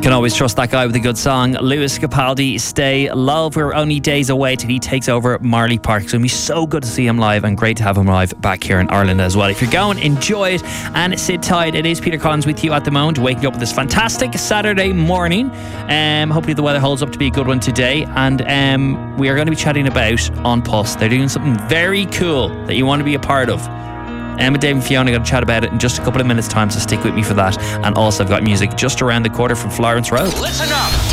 Can always trust that guy with a good song. Lewis Capaldi, Stay Love. We're only days away till he takes over Marley Park. It's going to be so good to see him live and great to have him live back here in Ireland as well. If you're going, enjoy it and sit tight. It is Peter Collins with you at the moment, waking up with this fantastic Saturday morning. Hopefully the weather holds up to be a good one today. And we are going to be chatting about On Pulse. They're doing something very cool that you want to be a part of. Emma, Dave and Fiona are going to chat about it in just a couple of minutes time, so stick with me for that. And also I've got music just around the corner from Florence Road. Listen up.